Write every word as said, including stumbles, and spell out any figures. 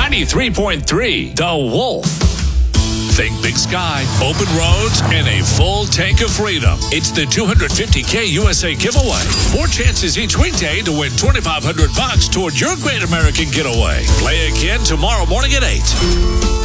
ninety-three point three The Wolf. Think Big Sky, open roads, and a full tank of freedom. It's the two hundred fifty K U S A giveaway. Four chances each weekday to win twenty-five hundred bucks toward your Great American Getaway. Play again tomorrow morning at eight.